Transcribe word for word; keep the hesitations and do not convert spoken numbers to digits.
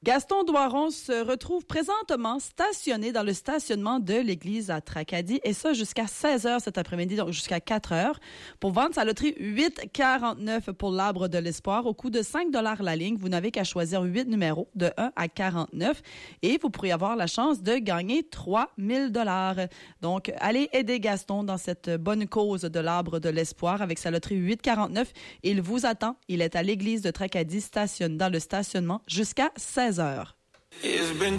Gaston Doiron se retrouve présentement stationné dans le stationnement de l'église à Tracadie, et ça jusqu'à seize heures cet après-midi, donc jusqu'à quatre heures, pour vendre sa loterie huit quarante-neuf pour l'arbre de l'espoir au coût de cinq dollars la ligne. Vous n'avez qu'à choisir huit numéros de un à quarante-neuf et vous pourriez avoir la chance de gagner trois mille dollars. Donc, allez aider Gaston dans cette bonne cause de l'arbre de l'espoir avec sa loterie huit quarante-neuf. Il vous attend. Il est à l'église de Tracadie, stationne dans le stationnement jusqu'à seize heures.